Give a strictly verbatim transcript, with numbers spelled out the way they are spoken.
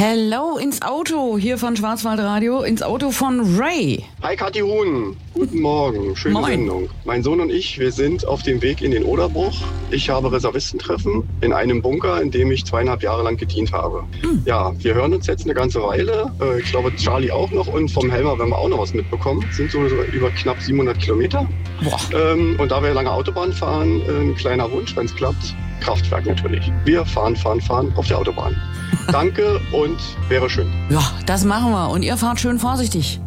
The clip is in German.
Hello ins Auto hier von Schwarzwaldradio, ins Auto von Ray. Hi Kathi Huhn, guten Morgen, schöne Moin. Sendung. Mein Sohn und ich, wir sind auf dem Weg in den Oderbruch. Ich habe Reservistentreffen in einem Bunker, in dem ich zweieinhalb Jahre lang gedient habe. Hm. Ja, wir hören uns jetzt eine ganze Weile. Ich glaube Charlie auch noch und vom Helmer werden wir auch noch was mitbekommen. Sind so über knapp siebenhundert Kilometer. Boah. Und da wir lange Autobahn fahren, ein kleiner Wunsch, wenn es klappt, Kraftwerk natürlich. Wir fahren, fahren, fahren auf der Autobahn. Danke und wäre schön. Ja, das machen wir. Und ihr fahrt schön vorsichtig.